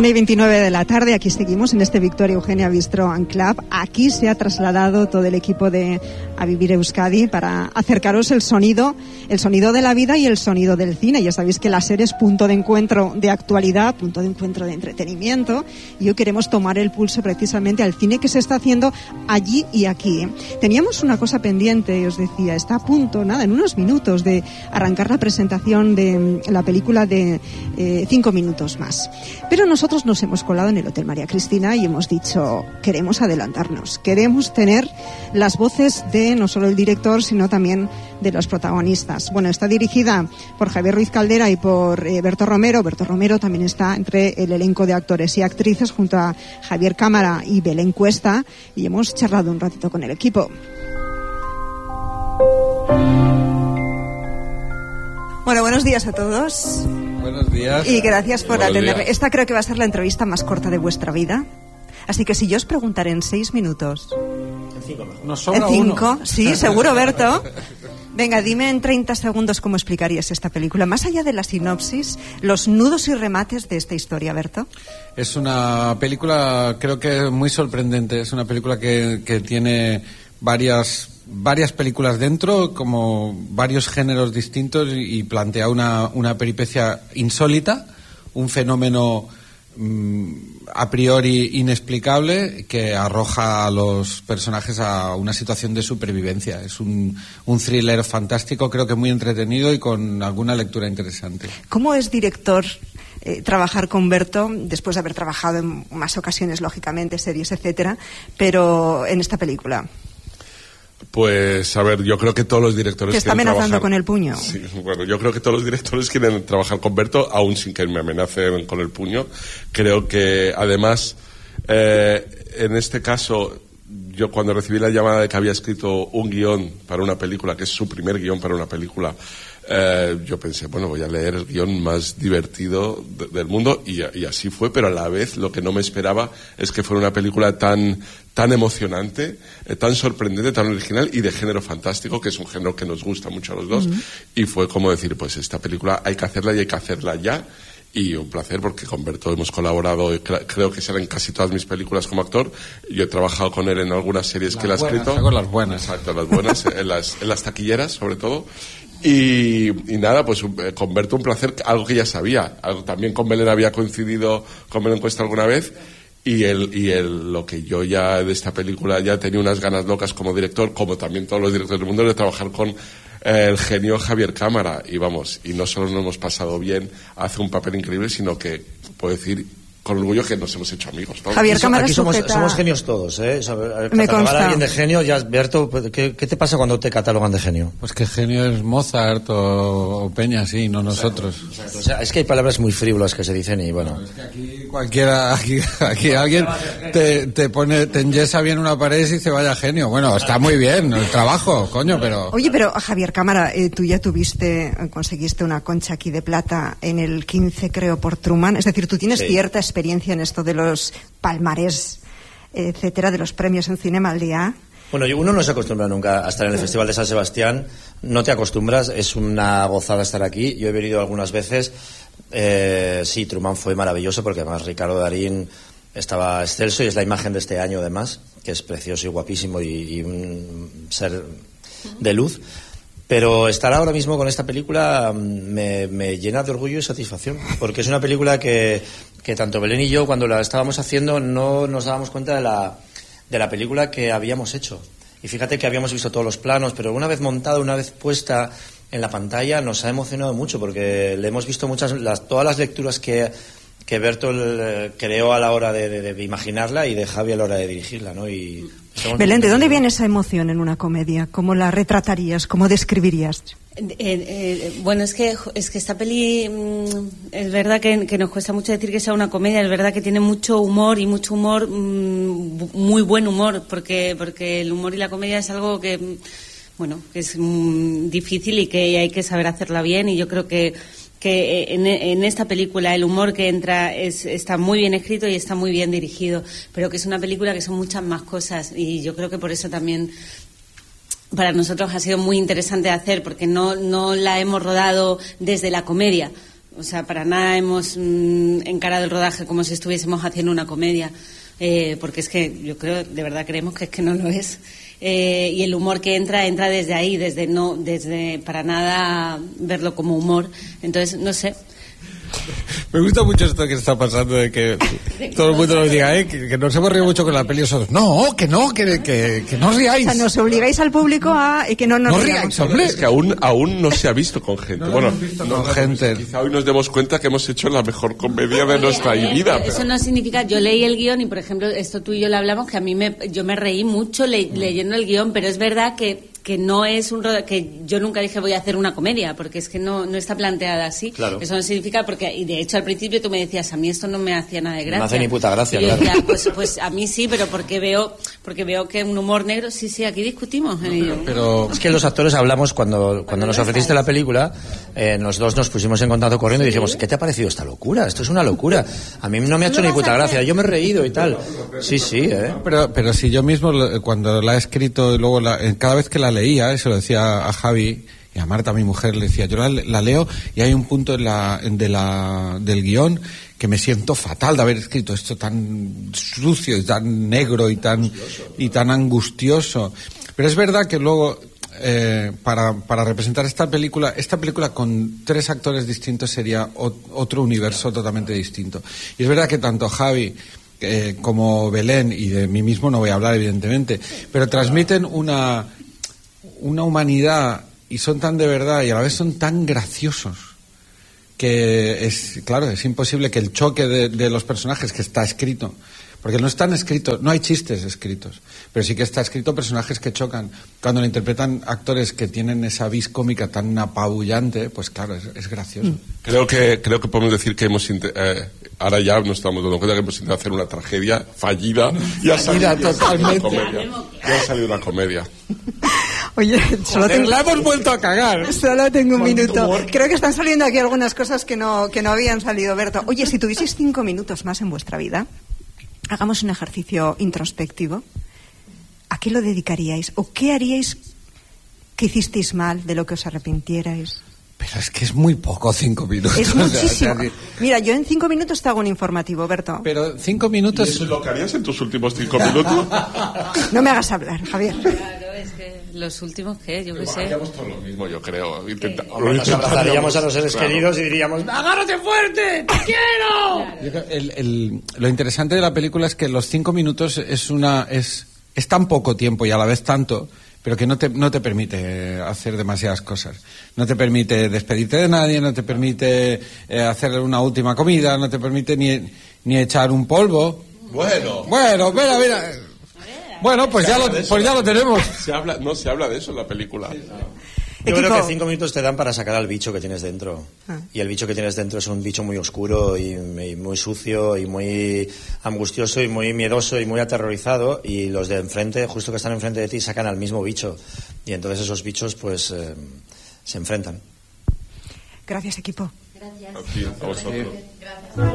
1:29 de la tarde, aquí seguimos en este Victoria Eugenia Bistro and Club. Aquí se ha trasladado todo el equipo de A Vivir Euskadi para acercaros el sonido de la vida y el sonido del cine. Ya sabéis que la serie es punto de encuentro de actualidad, punto de encuentro de entretenimiento, y hoy queremos tomar el pulso precisamente al cine que se está haciendo allí y aquí. Teníamos una cosa pendiente, os decía, está a punto, en unos minutos de arrancar la presentación de la película de 5 minutos más. Pero nosotros nos hemos colado en el Hotel María Cristina y hemos dicho, queremos adelantarnos, queremos tener las voces de no solo el director, sino también de los protagonistas. Bueno, está dirigida por Javier Ruiz Caldera y por Berto Romero. Berto Romero también está entre el elenco de actores y actrices junto a Javier Cámara y Belén Cuesta, y hemos charlado un ratito con el equipo. Bueno, buenos días a todos. Buenos días. Y gracias por atenderme. Esta creo que va a ser la entrevista más corta de vuestra vida. Así que si yo os preguntaré en 6 minutos... En 5 mejor. Nos sobra ¿En 5? uno. Sí, seguro, Berto. Venga, dime en 30 segundos cómo explicarías esta película. Más allá de la sinopsis, los nudos y remates de esta historia, Berto. Es una película, creo que muy sorprendente. Es una película que tiene varias películas dentro, como varios géneros distintos, y plantea una peripecia insólita, un fenómeno a priori inexplicable que arroja a los personajes a una situación de supervivencia. Es un thriller fantástico, creo que muy entretenido y con alguna lectura interesante. ¿Cómo es director trabajar con Berto, después de haber trabajado en más ocasiones, lógicamente, series, etcétera, pero en esta película? Pues, a ver, yo creo que todos los directores... ¿Te está amenazando trabajar con el puño? Sí, bueno, yo creo que todos los directores quieren trabajar con Berto, aún sin que me amenacen con el puño. Creo que, además, en este caso, yo cuando recibí la llamada de que había escrito un guión para una película, que es su primer guión para una película, yo pensé, bueno, voy a leer el guión más divertido del mundo, y así fue, pero a la vez lo que no me esperaba es que fuera una película tan emocionante, tan sorprendente, tan original y de género fantástico, que es un género que nos gusta mucho a los dos. Y fue como decir, pues esta película hay que hacerla y hay que hacerla ya. Y un placer, porque con Berto hemos colaborado, creo que será en casi todas mis películas como actor. Yo he trabajado con él en algunas series que él ha escrito. Con las buenas. Exacto, las buenas, en las taquilleras sobre todo. Y nada, pues con Berto un placer, algo que ya sabía. También con Belén había coincidido con Belén Cuesta alguna vez. Y lo que yo ya de esta película ya tenía unas ganas locas como director, como también todos los directores del mundo, de trabajar con el genio Javier Cámara. Y vamos, y no solo nos hemos pasado bien, hace un papel increíble, sino que puedo decir con orgullo que nos hemos hecho amigos todos. Javier Cámara aquí somos genios todos, ¿eh? Me consta. A alguien de genio, ya, Berto, ¿qué te pasa cuando te catalogan de genio? Pues que genio es Mozart o Peña, sí, no nosotros. Exacto. O sea, es que hay palabras muy frívolas que se dicen y bueno. No, es que aquí cualquiera, aquí alguien te enyesa bien una pared y dice vaya genio. Bueno, está muy bien el trabajo, coño, pero... Oye, pero Javier Cámara, tú ya conseguiste una Concha aquí de plata en el 15, creo, por Truman. Es decir, tú tienes cierta experiencia en esto de los palmarés, etcétera, de los premios en Cinema al Día. Bueno, uno no se acostumbra nunca a estar en el Festival de San Sebastián, no te acostumbras, es una gozada estar aquí. Yo he venido algunas veces, sí, Truman fue maravilloso porque además Ricardo Darín estaba excelso y es la imagen de este año además, que es precioso y guapísimo y un ser de luz. Pero estar ahora mismo con esta película me llena de orgullo y satisfacción, porque es una película que tanto Belén y yo, cuando la estábamos haciendo, no nos dábamos cuenta de la película que habíamos hecho. Y fíjate que habíamos visto todos los planos, pero una vez montada, una vez puesta en la pantalla, nos ha emocionado mucho, porque le hemos visto todas las lecturas que Berto creó a la hora de imaginarla y de Javi a la hora de dirigirla, ¿no? Belén, ¿de dónde viene esa emoción en una comedia? ¿Cómo la retratarías? ¿Cómo describirías? Bueno, es que esta peli es verdad que nos cuesta mucho decir que sea una comedia. Es verdad que tiene mucho humor y mucho humor, muy buen humor, porque el humor y la comedia es algo que es difícil y que hay que saber hacerla bien. Y yo creo que en esta película el humor que entra está muy bien escrito y está muy bien dirigido, pero que es una película que son muchas más cosas, y yo creo que por eso también para nosotros ha sido muy interesante hacer, porque no la hemos rodado desde la comedia, O sea, para nada hemos encarado el rodaje como si estuviésemos haciendo una comedia, porque es que yo creo, de verdad creemos que es que no lo es. Y el humor que entra desde ahí, desde para nada verlo como humor. Entonces, no sé. Me gusta mucho esto que está pasando de que todo el mundo nos diga, que nos hemos reído mucho con la peli nosotros. No, que no os riáis. O sea, nos obligáis al público a que no nos riáis, hombre. Es que aún no se ha visto con gente. Con gente. Quizá hoy nos demos cuenta que hemos hecho la mejor comedia de nuestra vida. Eso no significa, yo leí el guión y, por ejemplo, esto tú y yo lo hablamos, que a mí yo me reí mucho leyendo el guión, pero es verdad que no es que yo nunca dije voy a hacer una comedia, porque es que no está planteada así. Claro. Eso no significa, y de hecho al principio tú me decías, a mí esto no me hacía nada de gracia. No hace ni puta gracia, y yo claro. decía, pues a mí sí, pero porque veo que un humor negro, sí, aquí discutimos en ello. Pero es que los actores hablamos cuando nos ofreciste la película, los dos nos pusimos en contacto corriendo y dijimos, ¿qué te ha parecido esta locura? Esto es una locura. A mí no me ha hecho ni puta gracia, yo me he reído y tal. Sí, Pero si yo mismo cuando la he escrito, luego cada vez que la leía, se lo decía a Javi y a Marta, mi mujer, le decía, yo la leo y hay un punto del guión que me siento fatal de haber escrito esto tan sucio y tan negro y tan angustioso. Pero es verdad que luego para representar esta película con 3 actores distintos sería otro universo totalmente distinto. Y es verdad que tanto Javi como Belén, y de mí mismo no voy a hablar evidentemente, pero transmiten una humanidad y son tan de verdad y a la vez son tan graciosos que es imposible que el choque de los personajes, que está escrito, porque no están escritos, no hay chistes escritos, pero sí que está escrito personajes que chocan. Cuando lo interpretan actores que tienen esa vis cómica tan apabullante, pues claro, es gracioso. Creo que podemos decir que ahora ya nos estamos dando cuenta que hemos intentado hacer una tragedia fallida y ha salido una comedia. Oye, la hemos vuelto a cagar. Solo tengo un minuto. Creo que están saliendo aquí algunas cosas que no habían salido, Berto. Oye, si tuvieseis 5 minutos más en vuestra vida, hagamos un ejercicio introspectivo. ¿A qué lo dedicaríais? ¿O qué haríais que hicisteis mal, de lo que os arrepintierais? Pero es que es muy poco 5 minutos. Es muchísimo. Mira, yo en 5 minutos te hago un informativo, Berto. Pero 5 minutos... ¿Y eso es lo que harías en tus últimos 5 minutos? No me hagas hablar, Javier. Claro, es que los últimos, yo qué sé. Haríamos todo lo mismo, yo creo. Nos abrazaríamos a los seres queridos y diríamos, ¡agárrate fuerte! ¡Te quiero! Lo interesante de la película es que los 5 minutos es tan poco tiempo y a la vez tanto, pero que no te permite hacer demasiadas cosas. No te permite despedirte de nadie, no te permite hacer una última comida, no te permite ni echar un polvo. Bueno, mira. Bueno, pues ya lo tenemos. Se habla de eso en la película. Yo creo que 5 minutos te dan para sacar al bicho que tienes dentro. Y el bicho que tienes dentro es un bicho muy oscuro y muy sucio y muy angustioso y muy miedoso y muy aterrorizado, y los de enfrente, justo que están enfrente de ti, sacan al mismo bicho. Y entonces esos bichos pues se enfrentan. Gracias, equipo. Gracias. A vosotros. Gracias.